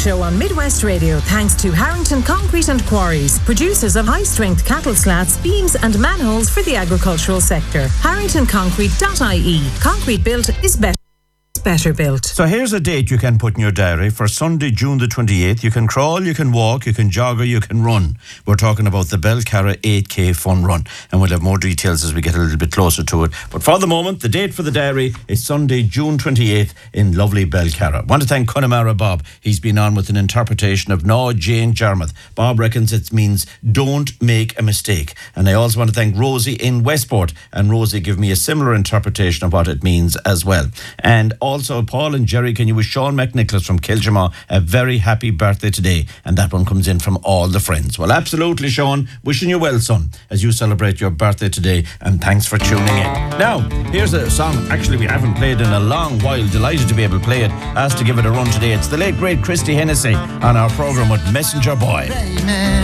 Show on Midwest Radio thanks to Harrington Concrete and Quarries, producers of high-strength cattle slats, beams and manholes for the agricultural sector. HarringtonConcrete.ie. Concrete built is better built. So here's a date you can put in your diary for Sunday, June the 28th. You can crawl, you can walk, you can jog or you can run. We're talking about the Belcarra 8K Fun Run, and we'll have more details as we get a little bit closer to it. But for the moment, the date for the diary is Sunday, June 28th in lovely Belcarra. I want to thank Connemara Bob. He's been on with an interpretation of Ná Jane Jarmuth. Bob reckons it means don't make a mistake. And I also want to thank Rosie in Westport, and Rosie gave me a similar interpretation of what it means as well. And also, Paul and Jerry, can you wish Sean McNicholas from Kilgermaw a very happy birthday today? And that one comes in from all the friends. Well, absolutely, Sean. Wishing you well, son, as you celebrate your birthday today. And thanks for tuning in. Now, here's a song actually we haven't played in a long while. Delighted to be able to play it. Asked to give it a run today. It's the late, great Christy Hennessy on our programme with Messenger Boy.